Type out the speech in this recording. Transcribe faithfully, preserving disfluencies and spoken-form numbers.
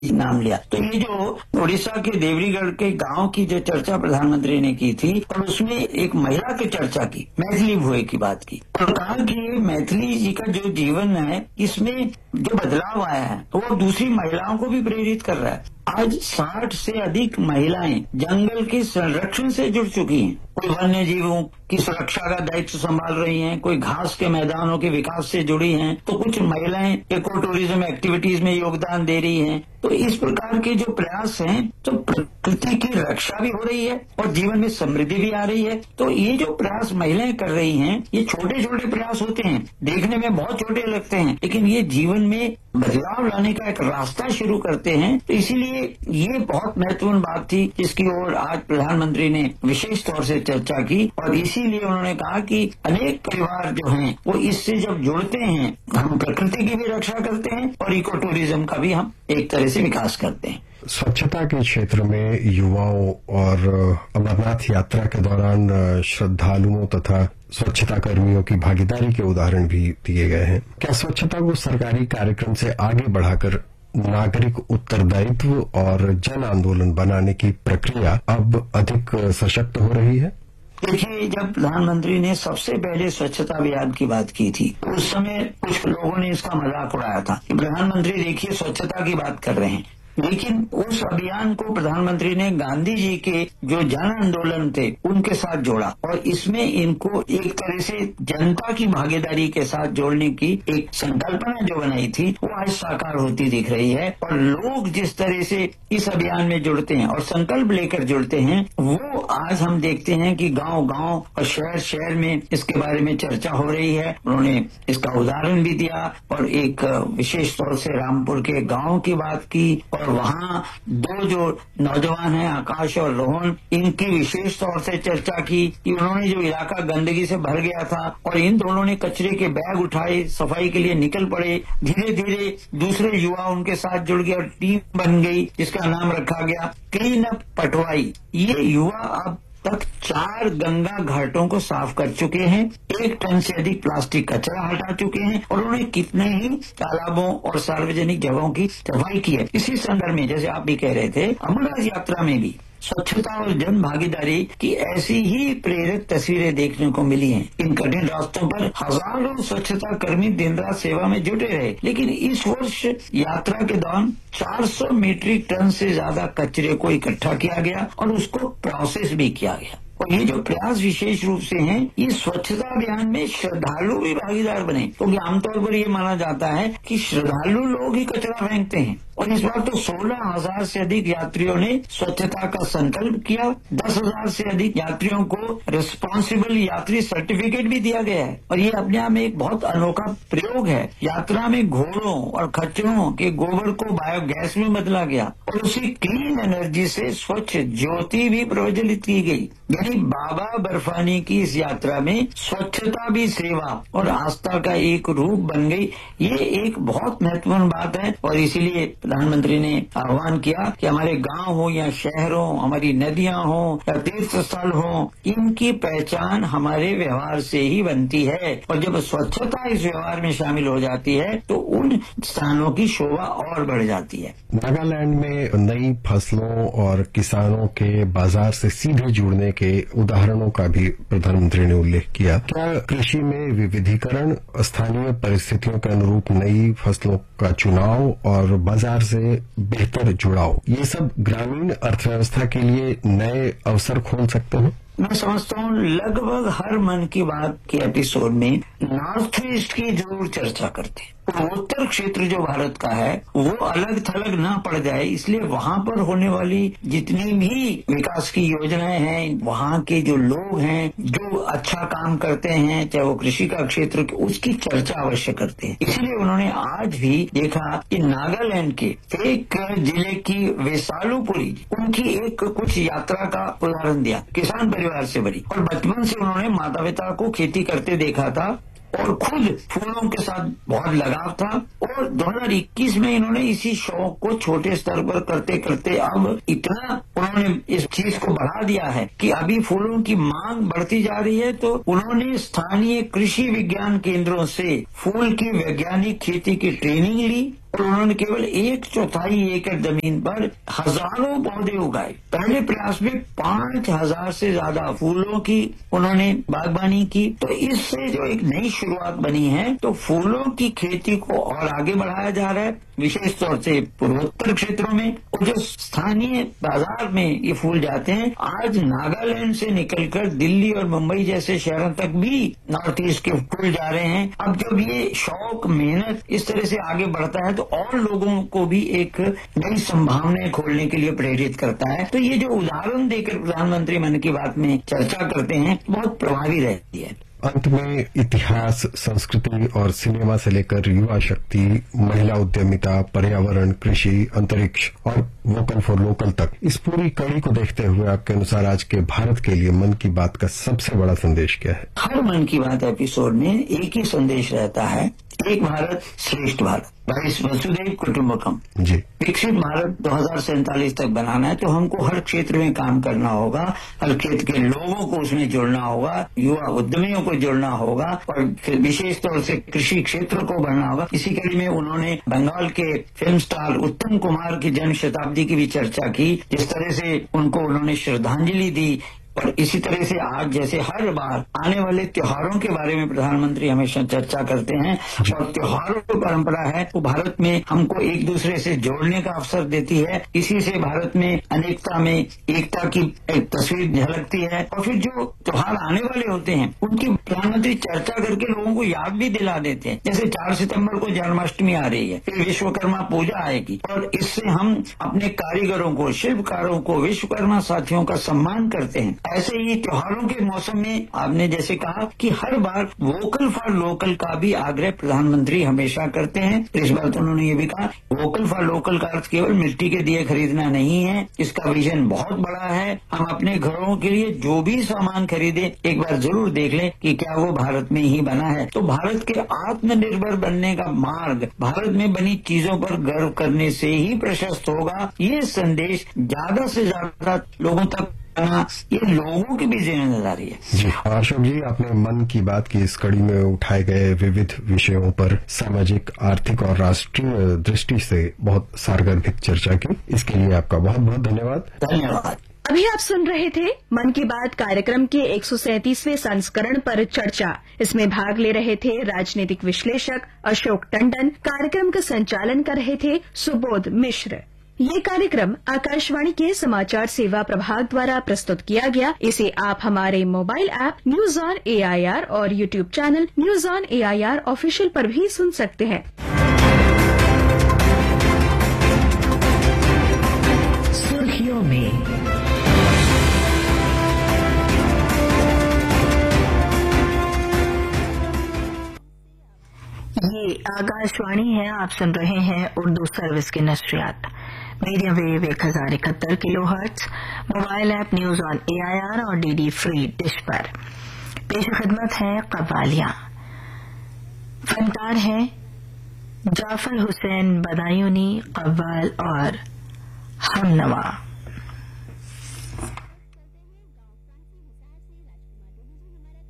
नाम लिया। तो ये जो उड़ीसा के देवरीगढ़ के गांव की जो चर्चा प्रधानमंत्री ने की थी और उसमें एक महिला की चर्चा की, मैथिली भोए की बात की और कहा कि मैथिली जी का जो जीवन है इसमें जो बदलाव आया है वो दूसरी महिलाओं को भी प्रेरित कर रहा है। आज साठ से अधिक महिलाएं जंगल के संरक्षण से जुड़ चुकी हैं। कोई वन्य जीवों की सुरक्षा का दायित्व संभाल रही हैं, कोई घास के मैदानों के विकास से जुड़ी हैं, तो कुछ महिलाएं इको टूरिज्म एक्टिविटीज में योगदान दे रही हैं। तो इस प्रकार के जो प्रयास हैं तो प्रकृति की रक्षा भी हो रही है और जीवन में समृद्धि भी आ रही है। तो ये जो प्रयास महिलाएं कर रही हैं ये छोटे छोटे प्रयास होते हैं, देखने में बहुत छोटे लगते हैं, लेकिन ये जीवन में बदलाव लाने का एक रास्ता शुरू करते हैं। तो इसीलिए ये बहुत महत्वपूर्ण बात थी जिसकी ओर आज प्रधानमंत्री ने विशेष तौर से चर्चा की और इसीलिए उन्होंने कहा कि अनेक परिवार जो हैं वो इससे जब जुड़ते हैं हम प्रकृति की भी रक्षा करते हैं और इको टूरिज्म का भी हम एक तरह से विकास करते हैं। स्वच्छता के क्षेत्र में युवाओं और अमरनाथ यात्रा के दौरान श्रद्धालुओं तथा स्वच्छता कर्मियों की भागीदारी के उदाहरण भी दिए गए हैं। क्या स्वच्छता को सरकारी कार्यक्रम से आगे बढ़ाकर नागरिक उत्तरदायित्व और जन आंदोलन बनाने की प्रक्रिया अब अधिक सशक्त हो रही है? देखिए, जब प्रधानमंत्री ने सबसे पहले स्वच्छता अभियान की बात की थी उस समय कुछ लोगों ने इसका मजाक उड़ाया था कि प्रधानमंत्री देखिए स्वच्छता की बात कर रहे हैं, लेकिन उस अभियान को प्रधानमंत्री ने गांधी जी के जो जन आंदोलन थे उनके साथ जोड़ा और इसमें इनको एक तरह से जनता की भागीदारी के साथ जोड़ने की एक संकल्पना जो बनाई थी वो आज साकार होती दिख रही है। और लोग जिस तरह से इस अभियान में जुड़ते हैं और संकल्प लेकर जुड़ते हैं वो आज हम देखते हैं कि गांव गांव और शहर शहर में इसके बारे में चर्चा हो रही है। उन्होंने इसका उदाहरण भी दिया और एक विशेष तौर से रामपुर के गांव की बात की और वहाँ दो जो नौजवान हैं आकाश और रोहन, इनकी विशेष तौर से चर्चा की कि उन्होंने जो इलाका गंदगी से भर गया था और इन दोनों ने कचरे के बैग उठाए, सफाई के लिए निकल पड़े। धीरे धीरे दूसरे युवा उनके साथ जुड़ गए और टीम बन गई जिसका नाम रखा गया क्लीन अप पटवाई। ये युवा अब तक चार गंगा घाटों को साफ कर चुके हैं, एक टन से अधिक प्लास्टिक कचरा हटा चुके हैं और उन्होंने कितने ही तालाबों और सार्वजनिक जगहों की सफाई की है। इसी संदर्भ में जैसे आप भी कह रहे थे, अमरनाथ यात्रा में भी स्वच्छता और जन भागीदारी की ऐसी ही प्रेरक तस्वीरें देखने को मिली हैं। इन कठिन रास्तों पर हजारों स्वच्छता कर्मी दिन रात सेवा में जुटे रहे, लेकिन इस वर्ष यात्रा के दौरान चार सौ मीट्रिक टन से ज्यादा कचरे को इकट्ठा किया गया और उसको प्रोसेस भी किया गया। और ये जो प्रयास विशेष रूप से हैं, ये स्वच्छता अभियान में श्रद्धालु भी भागीदार बने, क्योंकि तो आमतौर पर ये माना जाता है कि श्रद्धालु लोग ही कचरा फेंकते हैं और इस बार तो सोलह हजार से अधिक यात्रियों ने स्वच्छता का संकल्प किया। दस हजार से अधिक यात्रियों को रिस्पॉन्सिबल यात्री सर्टिफिकेट भी दिया गया है और ये अपने आप में एक बहुत अनोखा प्रयोग है। यात्रा में घोड़ों और खच्चरों के गोबर को बायोगैस में बदला गया और उसी क्लीन एनर्जी से स्वच्छ ज्योति भी प्रज्वलित की गई। यानी बाबा बर्फानी की इस यात्रा में स्वच्छता भी सेवा और आस्था का एक रूप बन गई। ये एक बहुत महत्वपूर्ण बात है और इसीलिए प्रधानमंत्री ने आह्वान किया कि हमारे गांव हो या शहर हो, हमारी नदियां हो या तीर्थ स्थल हो, इनकी पहचान हमारे व्यवहार से ही बनती है और जब स्वच्छता इस व्यवहार में शामिल हो जाती है तो उन स्थानों की शोभा और बढ़ जाती है। नागालैंड में नई फसलों और किसानों के बाजार से सीधे जुड़ने के उदाहरणों का भी प्रधानमंत्री ने उल्लेख किया। क्या कृषि में विविधीकरण, स्थानीय परिस्थितियों के अनुरूप नई फसलों का चुनाव और बाजार से बेहतर जुड़ाव, ये सब ग्रामीण अर्थव्यवस्था के लिए नए अवसर खोल सकते हैं? मैं समझता हूँ लगभग हर मन की बात के एपिसोड में नॉर्थ ईस्ट की जरूर चर्चा करते हैं। उत्तर क्षेत्र जो भारत का है वो अलग थलग ना पड़ जाए, इसलिए वहाँ पर होने वाली जितनी भी विकास की योजनाएं हैं, वहाँ के जो लोग हैं जो अच्छा काम करते हैं, चाहे वो कृषि का क्षेत्र, उसकी चर्चा अवश्य करते हैं। इसलिए उन्होंने आज भी देखा कि नागालैंड के एक जिले की वेसालुपुरी, उनकी एक कुछ यात्रा का उदाहरण दिया। किसान परिवार से बड़ी और बचपन से उन्होंने माता पिता को खेती करते देखा था और खुद फूलों के साथ बहुत लगाव था और दो हज़ार इक्कीस में इन्होंने इसी शौक को छोटे स्तर पर करते करते अब इतना उन्होंने इस चीज को बढ़ा दिया है कि अभी फूलों की मांग बढ़ती जा रही है। तो उन्होंने स्थानीय कृषि विज्ञान केंद्रों से फूल की वैज्ञानिक खेती की ट्रेनिंग ली और उन्होंने केवल एक चौथाई एकड़ जमीन पर हजारों पौधे उगाए। पहले प्रयास में पांच हजार से ज्यादा फूलों की उन्होंने बागबानी की। तो इससे जो एक नई शुरुआत बनी है, तो फूलों की खेती को और आगे बढ़ाया जा रहा है, विशेष तौर से पूर्वोत्तर क्षेत्रों में। और जो स्थानीय बाजार में ये फूल जाते हैं, आज नागालैंड से निकलकर दिल्ली और मुंबई जैसे शहरों तक भी नॉर्थ ईस्ट के फूल जा रहे हैं। अब जब ये शौक, मेहनत इस तरह से आगे बढ़ता है, तो और लोगों को भी एक नई संभावनाएं खोलने के लिए प्रेरित करता है। तो ये जो उदाहरण देकर प्रधानमंत्री मन की बात में चर्चा करते हैं, बहुत प्रभावी रहती है। अंत में इतिहास, संस्कृति और सिनेमा से लेकर युवा शक्ति, महिला उद्यमिता, पर्यावरण, कृषि, अंतरिक्ष और वोकल फॉर लोकल तक, इस पूरी कड़ी को देखते हुए आपके अनुसार आज के भारत के लिए मन की बात का सबसे बड़ा संदेश क्या है? हर मन की बात एपिसोड में एक ही संदेश रहता है, एक भारत श्रेष्ठ भारत, भाई वसुधैव कुटुंबकम। जी। विकसित भारत दो हजार सैंतालीस तक बनाना है, तो हमको हर क्षेत्र में काम करना होगा, हर क्षेत्र के लोगों को उसमें जोड़ना होगा, युवा उद्यमियों को जोड़ना होगा और विशेष तौर से कृषि क्षेत्र को बढ़ना होगा। इसी कड़ी में उन्होंने बंगाल के फिल्म स्टार उत्तम कुमार की जन्म शताब्दी की भी चर्चा की, जिस तरह से उनको उन्होंने श्रद्धांजलि दी। और इसी तरह से आज जैसे हर बार आने वाले त्योहारों के बारे में प्रधानमंत्री हमेशा चर्चा करते हैं, और त्योहारों की परंपरा है वो भारत में हमको एक दूसरे से जोड़ने का अवसर देती है। इसी से भारत में अनेकता में एकता की एक तस्वीर झलकती है। और फिर जो त्योहार आने वाले होते हैं, उनकी प्रधानमंत्री चर्चा करके लोगों को याद भी दिला देते हैं। जैसे चार सितम्बर को जन्माष्टमी आ रही है, फिर विश्वकर्मा पूजा आएगी, और इससे हम अपने कारीगरों को, शिल्पकारों को, विश्वकर्मा साथियों का सम्मान करते हैं। ऐसे ही त्योहारों के मौसम में आपने जैसे कहा कि हर बार वोकल फॉर लोकल का भी आग्रह प्रधानमंत्री हमेशा करते हैं। इस बार तो उन्होंने ये भी कहा, वोकल फॉर लोकल का अर्थ केवल मिट्टी के दिए खरीदना नहीं है, इसका विजन बहुत बड़ा है। हम अपने घरों के लिए जो भी सामान खरीदे, एक बार जरूर देख लें कि क्या वो भारत में ही बना है। तो भारत के आत्मनिर्भर बनने का मार्ग भारत में बनी चीजों पर गर्व करने से ही प्रशस्त होगा। ये संदेश ज्यादा से ज्यादा लोगों तक, ये लोगों की भी जिम्मेदारी है। जी अशोक जी, आपने मन की बात की इस कड़ी में उठाए गए विविध विषयों पर सामाजिक, आर्थिक और राष्ट्रीय दृष्टि से बहुत सारगर्भित चर्चा की। इसके लिए आपका बहुत बहुत धन्यवाद। धन्यवाद। अभी आप सुन रहे थे मन की बात कार्यक्रम के एक सौ सैंतीसवें संस्करण पर चर्चा। इसमें भाग ले रहे थे राजनीतिक विश्लेषक अशोक टंडन। कार्यक्रम का संचालन कर रहे थे सुबोध मिश्र। ये कार्यक्रम आकाशवाणी के समाचार सेवा प्रभाग द्वारा प्रस्तुत किया गया। इसे आप हमारे mobile app news on AIR और YouTube channel news on AIR official पर भी सुन सकते हैं। सुर्खियों में ये आकाशवाणी है, आप सुन रहे हैं उर्दू सर्विस की नशरियात। मीडियम वेव एक हजार इकहत्तर kilo hertz, mobile app news on AIR और डीडी फ्री डिश पर। पेश खिदमत है कव्वालियां। फनकार हैं जाफर हुसैन बदायूनी, कव्वाल और हमनवा।